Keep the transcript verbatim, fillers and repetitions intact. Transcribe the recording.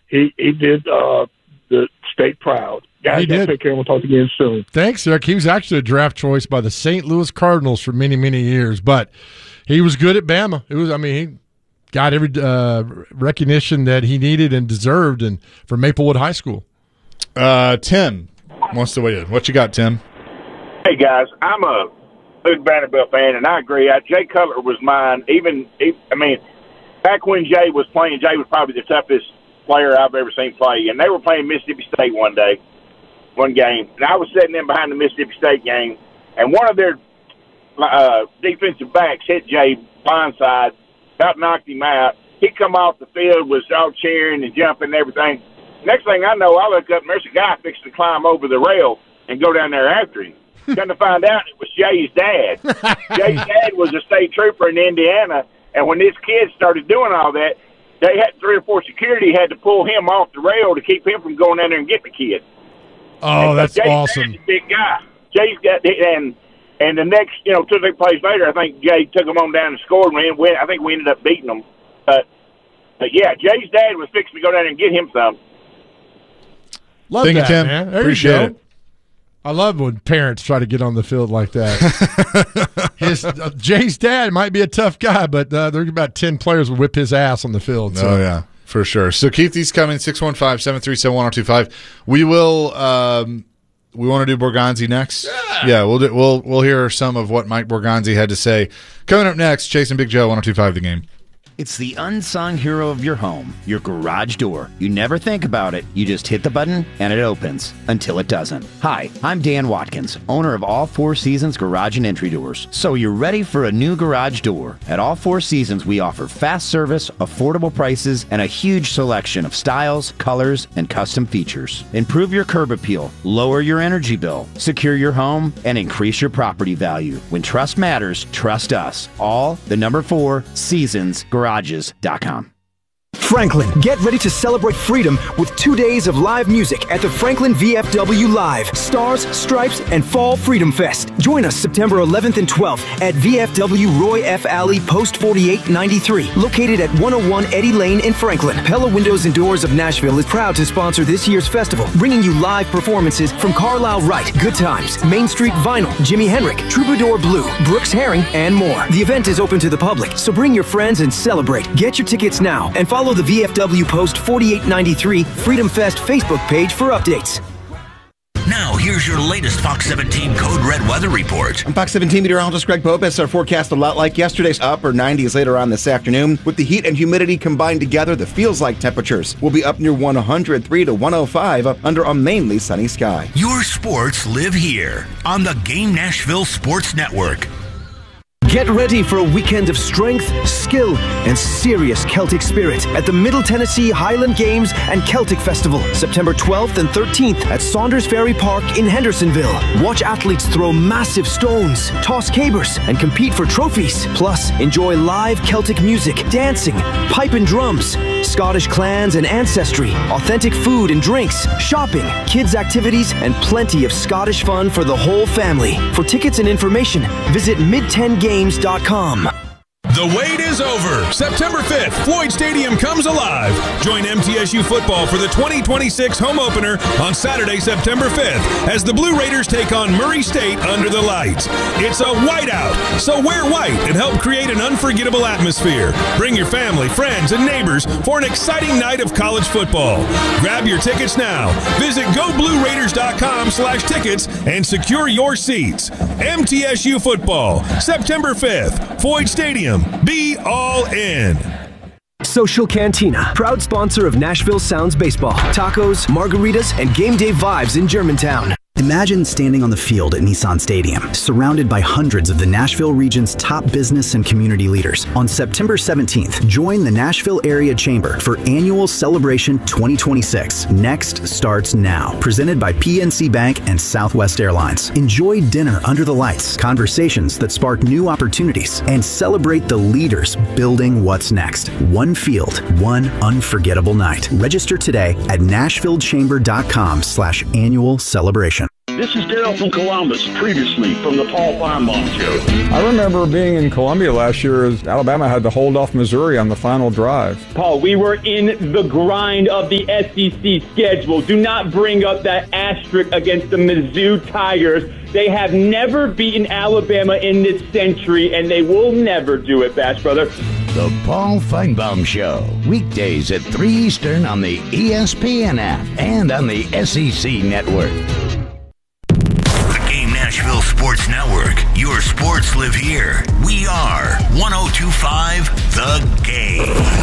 he, he did uh, the state proud. Guys, He did. take care, and we'll talk again soon. Thanks, Eric. He was actually a draft choice by the Saint Louis Cardinals for many, many years, but he was good at Bama. It was, I mean, he got every uh, recognition that he needed and deserved, and for Maplewood High School. Uh, Tim wants to weigh in. What you got, Tim? Hey, guys, I'm a big Vanderbilt fan, and I agree. I, Jay Cutler was mine. Even, I mean, back when Jay was playing, Jay was probably the toughest player I've ever seen play, and they were playing Mississippi State one day. One game, and I was sitting in behind the Mississippi State game, and one of their uh, defensive backs hit Jay blindside, about knocked him out. He come off the field, was all cheering and jumping and everything. Next thing I know, I look up and there's a guy fixing to climb over the rail and go down there after him. Come to find out, it was Jay's dad. Jay's dad was a state trooper in Indiana, and when this kid started doing all that, they had three or four security had to pull him off the rail to keep him from going down there and getting the kid. Oh, and that's Jay's awesome. Dad's a big guy. Jay's got and and the next, you know, two or three plays later, I think Jay took them on down and scored. And we, I think we ended up beating them. But, but yeah, Jay's dad was fixing to go down there and get him some. Love Thank you, that, Tim. man. There Appreciate you go. it. I love when parents try to get on the field like that. his uh, Jay's dad might be a tough guy, but uh, there's about ten players would whip his ass on the field. So. Oh, yeah, for sure. So keep these coming, six one five, seven three seven, one oh two five. We will um, – we want to do Borgonzi next? Yeah, yeah we'll, do, we'll, we'll hear some of what Mike Borgonzi had to say. Coming up next, Chase and Big Joe, one oh two five The Game. It's the unsung hero of your home, your garage door. You never think about it. You just hit the button and it opens until it doesn't. Hi, I'm Dan Watkins, owner of All Four Seasons Garage and Entry Doors. So you're ready for a new garage door. At All Four Seasons, we offer fast service, affordable prices, and a huge selection of styles, colors, and custom features. Improve your curb appeal, lower your energy bill, secure your home, and increase your property value. When trust matters, trust us. All the number four Seasons Garage. Garages dot com. Franklin, get ready to celebrate freedom with two days of live music at the Franklin V F W Live, Stars, Stripes, and Fall Freedom Fest. Join us September eleventh and twelfth at V F W Roy F. Alley, Post forty-eight ninety-three, located at one oh one Eddie Lane in Franklin. Pella Windows and Doors of Nashville is proud to sponsor this year's festival, bringing you live performances from Carlisle Wright, Good Times, Main Street Vinyl, Jimi Hendrix, Troubadour Blue, Brooks Herring, and more. The event is open to the public, so bring your friends and celebrate. Get your tickets now and follow the V F W Post forty-eight ninety-three Freedom Fest Facebook page for updates. Now, here's your latest Fox seventeen Code Red weather report. I'm Fox seventeen meteorologist Greg Popes. Our forecast a lot like yesterday's upper nineties later on this afternoon. With the heat and humidity combined together, the feels-like temperatures will be up near one hundred three to one oh five under a mainly sunny sky. Your sports live here on the Game Nashville Sports Network. Get ready for a weekend of strength, skill, and serious Celtic spirit at the Middle Tennessee Highland Games and Celtic Festival, September twelfth and thirteenth at Saunders Ferry Park in Hendersonville. Watch athletes throw massive stones, toss cabers, and compete for trophies. Plus, enjoy live Celtic music, dancing, pipe and drums, Scottish clans and ancestry, authentic food and drinks, shopping, kids' activities, and plenty of Scottish fun for the whole family. For tickets and information, visit mid ten games dot com. The wait is over. September fifth, Floyd Stadium comes alive. Join M T S U football for the twenty twenty-six home opener on Saturday, September fifth, as the Blue Raiders take on Murray State under the lights. It's a whiteout, so wear white and help create an unforgettable atmosphere. Bring your family, friends, and neighbors for an exciting night of college football. Grab your tickets now. Visit go blue raiders dot com slash tickets and secure your seats. M T S U football, September fifth, Floyd Stadium. Be all in. Social Cantina, proud sponsor of Nashville Sounds Baseball, tacos, margaritas, and game day vibes in Germantown. Imagine standing on the field at Nissan Stadium, surrounded by hundreds of the Nashville region's top business and community leaders. On September seventeenth, join the Nashville Area Chamber for Annual Celebration twenty twenty-six. Next starts now. Presented by P N C Bank and Southwest Airlines. Enjoy dinner under the lights, conversations that spark new opportunities, and celebrate the leaders building what's next. One field, one unforgettable night. Register today at nashvillechamber dot com slash annual celebration. This is Daryl from Columbus, previously from the Paul Feinbaum Show. I remember being in Columbia last year as Alabama had to hold off Missouri on the final drive. Paul, we were in the grind of the S E C schedule. Do not bring up that asterisk against the Mizzou Tigers. They have never beaten Alabama in this century, and they will never do it, Bash Brother. The Paul Feinbaum Show, weekdays at three Eastern on the E S P N app and on the S E C Network. The Game Nashville Sports Network. Your sports live here. We are one oh two point five The Game.